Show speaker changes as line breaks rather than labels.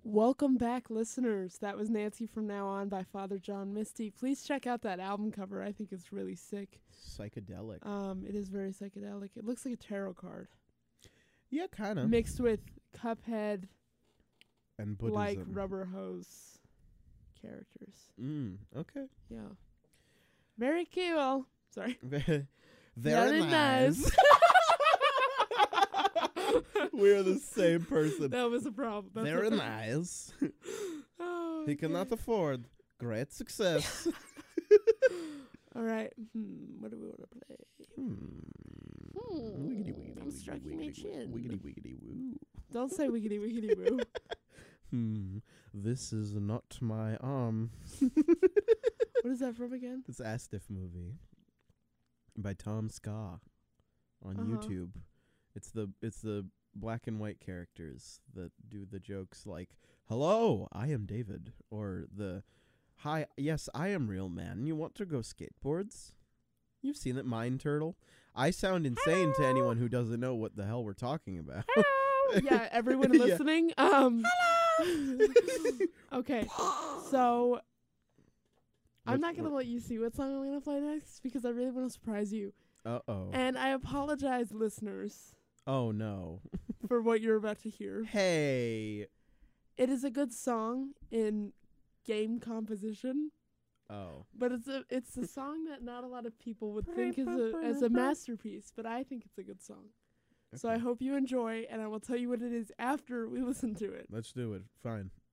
Welcome back, listeners. That was Nancy from Now On by Father John Misty. Please check out that album cover. I think it's really sick.
Psychedelic.
It is very psychedelic. It looks like a tarot card.
Yeah, kind of.
Mixed with Cuphead,
And Buddhism.
like rubber hose characters.
Okay.
Yeah. Very cool. Sorry.
Very nice. We're the same person.
That was a problem. That's
Very
a
nice.
Oh,
He cannot afford. Great success.
All right. What do we want to play?
Wiggity, wiggity,
I'm
wiggity,
stroking my
wiggity,
chin.
Wiggity, wiggity, woo.
Don't say wiggity wiggity woo.
This is not my arm.
What is that from again?
It's Astiff movie by Tom Ska on YouTube. It's the black and white characters that do the jokes like, "Hello, I am David," or the, "Hi, yes, I am real man. You want to go skateboards?" You've seen it, Mind Turtle. I sound insane to anyone who doesn't know what the hell we're talking about.
Hello. Yeah, everyone
Yeah.
listening. Okay, so I'm not gonna let you see what song I'm gonna play next because I really want to surprise you.
Uh-oh.
And I apologize, listeners,
Oh, no.
for what you're about to hear.
Hey.
It is a good song in game composition,
Oh.
but it's a song that not a lot of people would think is a masterpiece, but I think it's a good song. So I
Okay.
hope you enjoy, and I will tell you what it is after we listen to it.
Let's do it. Fine.